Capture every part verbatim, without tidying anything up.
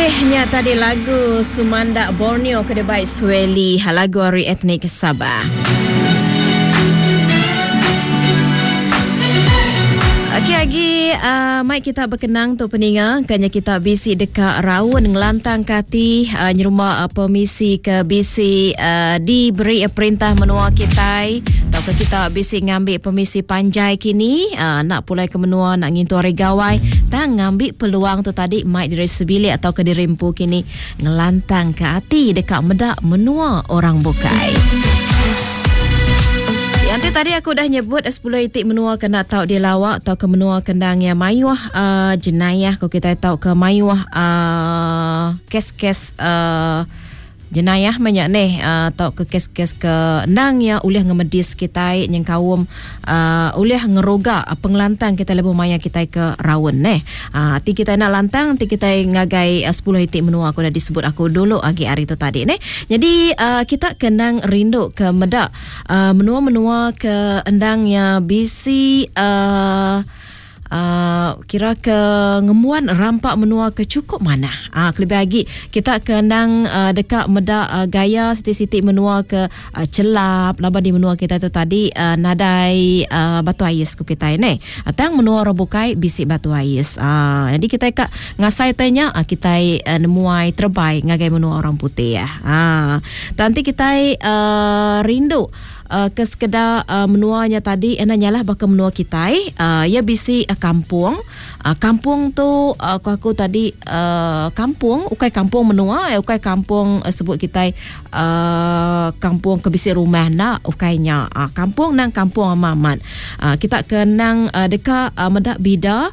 Okeynya tadi lagu Sumandak Borneo Kedebai Sweli, lagu Ari Etnik Sabah. Okey lagi uh, mai kita berkenang tu peninga kanya kita bisi dekat Rawon ngelantang kati uh, nyeruma uh, permisi ke bisi uh, diberi uh, perintah menua kita atau ke kita bisi ngambil permisi panjai kini uh, nak pulai ke menua nak ngintu hari gawai tang ngambil peluang tu tadi mai diri sebilik atau ke dirimpu kini ngelantang ke hati dekat medak menua orang bukai. Nanti tadi aku dah nyebut sepuluh itik menua kena tahu dia lawak atau ke menua kendang yang mayuah uh, jenayah kalau kita tahu ke mayuah uh, kes-kes uh, jenayah banyak ni uh, atau ke kes-kes ke endang ya ulih ngemedis kita yang kaum uh, ulih ngeroga uh, pengelantang kita lebih maya kita ke Rawon ni uh, ti kita nak lantang ti kita ngagai uh, sepuluh itik menua aku dah disebut aku dulu agi hari tu tadi ni jadi uh, kita kendang rindu ke medak uh, menua-menua ke endang ya bisi uh, Uh, kira ke ngemuan rampak menua ke cukup mana uh, lebih lagi kita kenang uh, dekat medak uh, gaya siti-siti menua ke uh, celap laba di menua kita tu tadi uh, nadai uh, batu ais ku kita ini atang menua robukai bisik batu ais uh, jadi kita kak ngasai tanya uh, kita uh, nemuai terbaik ngagai menua orang putih ya uh, nanti kita uh, rindu Uh, ke sekedar uh, menuanya tadi ena nyalah bakal menua kita uh, ya bisi uh, kampung uh, kampung tu uh, aku, aku tadi uh, kampung ukai kampung menua ukai kampung uh, sebut kita uh, kampung ke bisi rumah nak ukainya uh, kampung nang kampung amamat uh, kita kenang uh, dekat uh, medak bida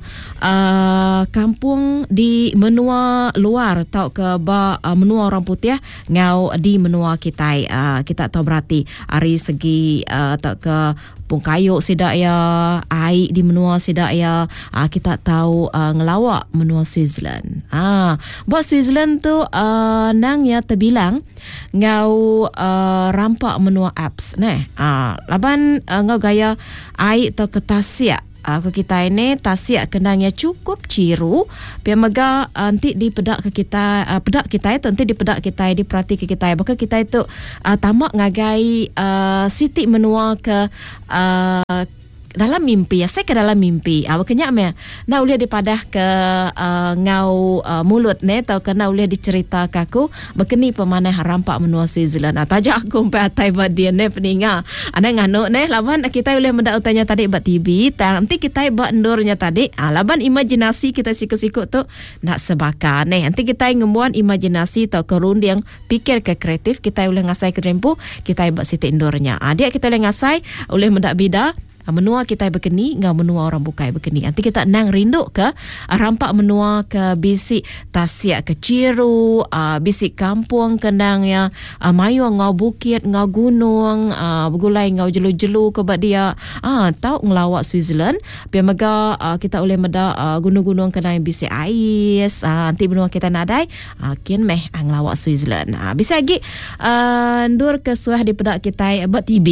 uh, kampung di menua luar tau ke ba uh, menua orang putih ngau di menua kita uh, kita tahu berarti hari segi Uh, tak ke Pungkayuk sidak ya air di menua sidak ya uh, kita tahu uh, ngelawak menua Switzerland ah buat Switzerland tu uh, nang ya terbilang ngau uh, rampak menua apps neh ah laban uh, ngau gaya air atau ke Tasik aku kita ini Tasik kendangnya cukup ciru biar mega nanti di pedak ke kita uh, pedak kita itu nanti di pedak kita di perhati ke kita bahkan kita itu uh, tamak ngagai uh, siti menua ke uh, dalam mimpi ya saya ke dalam mimpi awak uh, kenyak me nak uliah dipadah ke uh, ngau uh, mulut ne atau kena uliah dicerita ke aku berkeni pemanah rampak menua Switzerland ataja aku sampai atai bad dia ne peninga ada ngano ne laban kita uliah mendak utanya tadi bat T V nanti kita bat endurnya tadi ah, laban imajinasi kita siku-siku tu nak sebaka ne nanti kita ngembuan imajinasi atau kerundiang pikir ke kreatif kita uliah ngasai ke rempu kita bat siti endurnya ah, dia kita uliah ngasai uliah mendak bida menua kita berkeni ngau menua orang bukai berkeni nanti kita nang rindu ke rampak menua ke bisi Tasik ke Ciru uh, bisi kampung kendang ya uh, mayu ngau bukit ngau gunung uh, bergulai ngau jelu-jelu ke bad dia ah tau ngelawak Switzerland biar mega uh, kita boleh meda uh, gunung-gunung kendang bisi ais uh, nanti menua kita nadai uh, kin meh uh, ngelawak Switzerland uh, bisa lagi uh, ndur ke suah di pedak kita buat T V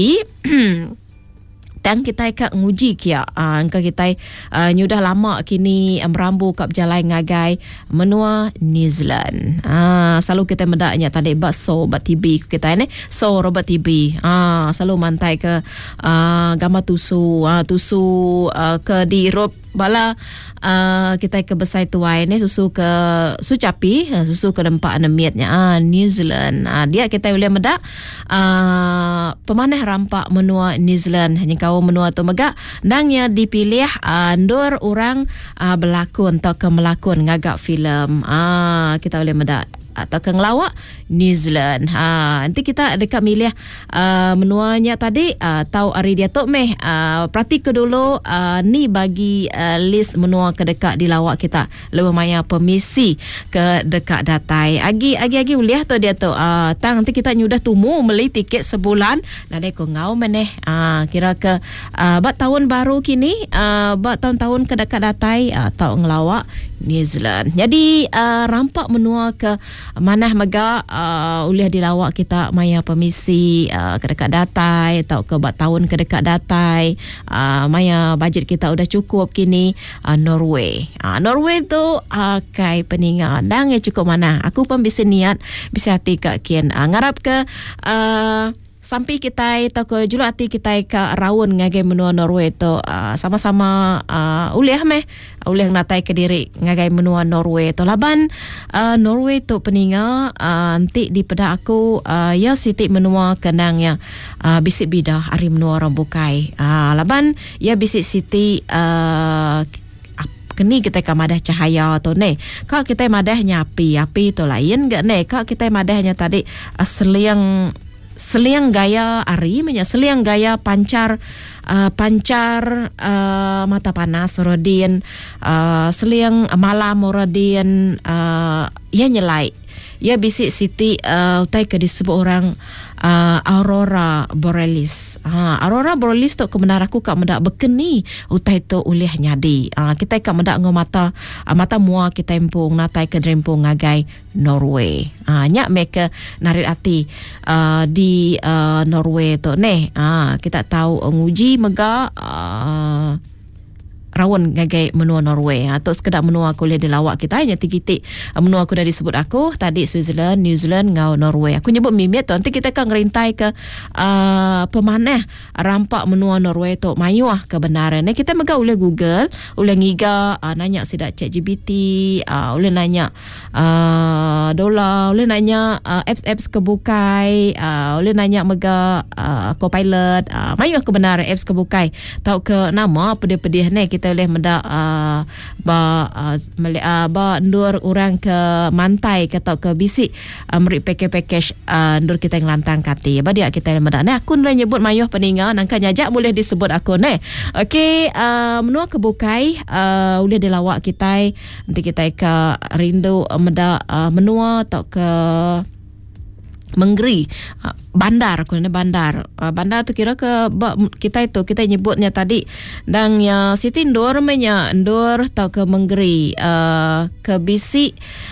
dan kita ke nguji kia uh, angka kita uh, nyudah lama kini um, merambu kap jalan ngagai menua New Zealand uh, selalu kita mendaknya tadi bat so bat T V kita ni so robot T V uh, selalu mantai ke uh, gambar tusu uh, tusu uh, ke di rob bala uh, kita ke besai tuai ni susu ke sucapi susu ke dempak anemiatnya ah New Zealand ah dia kita boleh medak uh, pemanah rampak menua New Zealand hanya kau menua tu mega nangnya dipilih uh, ndur orang uh, berlakon atau ke melakon ngagak filem ah kita boleh medak atau ke ngelawak New Zealand. Ha, nanti kita dekat milih uh, menuanya tadi uh, tahu hari dia tu meh uh, perhati ke dulu uh, ni bagi uh, list menua ke dekat di lawak kita. Lebih maya permisi ke dekat datai. Agi agi agi uliah tu dia tu. Uh, tang nanti kita nyudah tumu beli tiket sebulan dan ko ngau meneh. Uh, kira ke uh, bat tahun baru kini uh, bat tahun-tahun ke dekat datai uh, tahu ngelawak New Zealand. Jadi uh, rampak menua ke manah mega uh, ulih dilawak kita maya permisi uh, ke dekat datai atau ke bat tahun ke dekat datai uh, maya bajet kita udah cukup kini uh, Norway. Uh, Norway tu uh, kai peninga dang ya cukup mana. Aku pun bisa niat bisa hati kak kian uh, ngarap ke uh, sampai kita atau ke julu hati kita ke rawon ngagai menua Norway tu uh, sama-sama uh, ulih meh ulih natai ke diri ngagai menua Norway tu laban uh, Norway tu peninga uh, nanti di pada aku uh, ya siti menua kenang ya uh, bisik bidah hari menua orang bukai uh, laban ya bisik siti uh, kini kita ke madah cahaya tu ne. Kak kita madahnya api, api tu lain gak ne. Kak kita madahnya tadi uh, seliang seliang gaya ari menya seliang gaya pancar uh, pancar uh, mata panas rodin uh, seliang malam rodin uh, ya nyelai ya bisik siti uh, utai ke disebut orang uh, Aurora Borealis. Ha, Aurora Borealis tu kebenar aku kak mendak bekeni utai tu ulih nyadi. Uh, kita kak mendak ngo mata uh, mata mua kita empung natai ke drempung ngagai Norway. Uh, nyak meke narit ati uh, di uh, Norway tu ne. Uh, kita tahu nguji mega uh, rawon ngagai menua Norway atau sekedar menua kuliah di lawak kita hanya tigitik menua aku dah disebut aku tadi Switzerland, New Zealand ngau Norway. Aku nyebut mimit tu nanti kita akan ngerintai ke uh, pemanah rampak menua Norway tu mayuah kebenaran. Ni kita mega oleh Google, oleh ngiga uh, nanya sidak chat G P T, uh, oleh nanya uh, dolar, oleh nanya uh, apps-apps kebukai, uh, oleh nanya mega uh, Copilot, uh, mayuah kebenaran apps kebukai. Tahu ke nama pedih-pedih ni kita boleh mendak uh, ba uh, meli, uh, ba ndur orang ke mantai kata ke bisik uh, meri package-package uh, ndur kita ngelantang kati ba dia kita mendak ni aku boleh nyebut mayuh peninga nangka nyajak boleh disebut aku ni. Okey, uh, menua kebukai uh, boleh dilawak kita nanti kita ke rindu uh, mendak uh, menua atau ke Menggeri uh, bandar aku ni bandar uh, bandar tu kira ke kita itu kita nyebutnya tadi dan ya Siti Ndur menya Ndur tau ke Menggeri uh, ke bisi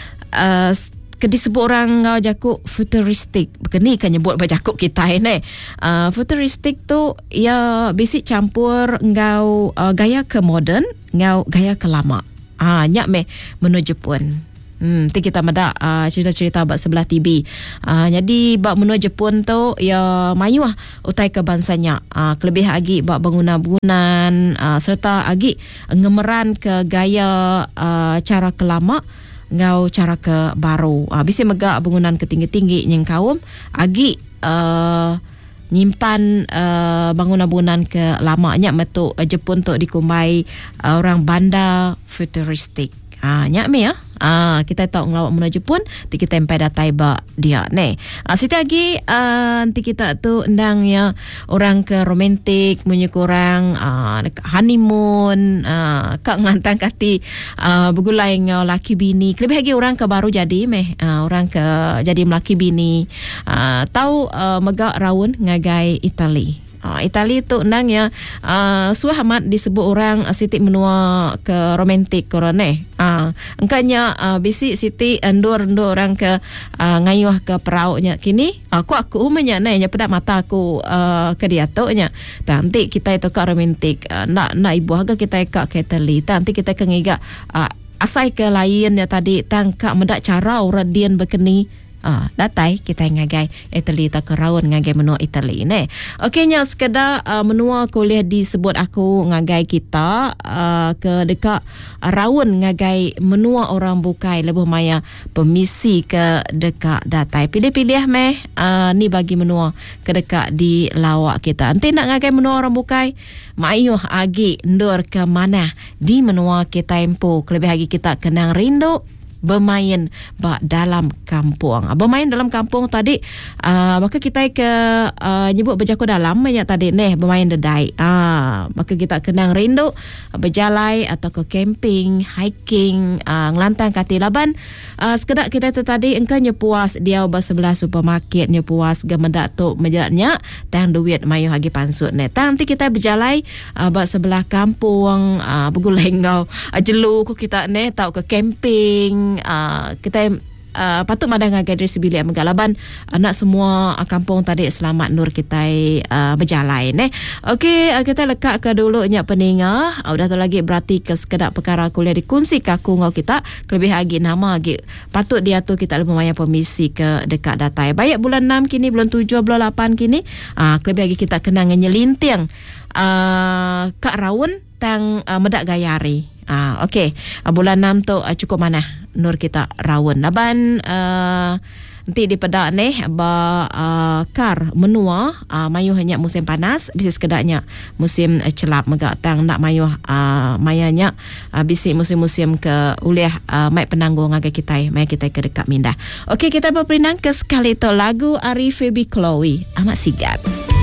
uh, ke disebut orang ngau jakuk futuristik begini kan nyebut bajakuk kita ini uh, futuristik tu ya bisi campur ngau uh, gaya ke moden ngau gaya ke lama ah uh, nyak meh menuju Jepun. Hmm, nanti kita mada uh, cerita-cerita bak sebelah T V. Uh, jadi bak menua Jepun tu ya mayuah utai ke bansanya. Uh, kelebih agi bak bangunan-bangunan uh, serta agi ngemeran ke gaya uh, cara kelama ngau cara ke baru. Uh, bisa mega bangunan ketinggi-tinggi nyeng kaum agi uh, nyimpan uh, bangunan-bangunan ke lamanya metu uh, Jepun tu dikumbai uh, orang banda futuristik. Ah, nyak me ya. Ah, kita tahu ngelawak menua Jepun, ti kita empai datai ba dia ne. Ah, siti lagi ah, nanti kita tu endang ya orang ke romantik, munyi kurang ah, honeymoon, ah, kak ngantang kati ah, begulai ngau laki bini. Lebih lagi orang ke baru jadi meh, ah, orang ke jadi melaki bini. Ah, tahu ah, megak rawun ngagai Itali. Uh, Itali tu nang ya uh, suah amat disebut orang uh, Siti menua ke romantik korone. Ah, uh, engkanya uh, bisi Siti endur-endur orang ke uh, ngayuh ke perauknya kini. Aku uh, aku umanya nai nya pedak mata aku uh, ke dia tu nya. Nanti kita itu ke romantik uh, nak nak ibu harga kita ke ke Itali. Nanti kita ke ngiga uh, asai ke lain ya tadi tangkak mendak cara orang dian berkeni. Ah, datai kita ngagai Itali tak kerawon ngagai menua Itali ne. Okeynya sekedar uh, menua kuliah disebut aku ngagai kita uh, ke dekat rawon ngagai menua orang bukai lebih maya permisi ke dekat datai. Pilih-pilih meh uh, ni bagi menua ke dekat di lawak kita. Nanti nak ngagai menua orang bukai mayuh agi ndur ke mana di menua kita empu. Lebih lagi kita kenang rindu bermain ba dalam kampung. Uh, bermain dalam kampung tadi uh, maka kita ke uh, nyebut berjaku dalam banyak tadi neh bermain dedai. Ah, uh, maka kita kenang rindu uh, berjalai atau ke camping, hiking, uh, ngelantang kati laban. Uh, sekedar kita tu tadi engkau nyepuas dia bersebelah supermarket nyepuas gemendak tu menjelatnya tang duit mayu hagi pansut ne. Tang nanti kita berjalai uh, bersebelah kampung uh, bergulengau uh, jelu ku kita ne tau ke camping uh, kita Uh, patut madang agak dari sebilik menggalaban anak uh, semua uh, kampung tadi selamat nur kita uh, berjalan eh. Okey, uh, kita lekat ke dulu nyak peningah. Uh, udah tu lagi berarti ke sekedar perkara kuliah dikunci kaku ngau kita lebih lagi nama lagi patut dia tu kita lebih banyak permisi ke dekat data. Baik bulan enam kini bulan tujuh bulan lapan kini uh, lebih lagi kita kena nyelinting uh, Kak Raun tang uh, medak gayari. Ah, okey. Uh, bulan enam tu uh, cukup mana nur kita rawon. Laban uh, nanti di pedak ni ba uh, kar menua uh, mayu hanya musim panas bisa sekedarnya musim uh, celap megak tang nak mayu uh, mayanya uh, bisi musim-musim ke uliah uh, mai penanggung agak kita mai kita ke dekat mindah. Okey, kita berperinang ke sekali tu lagu Ari Febi Chloe amat sigat.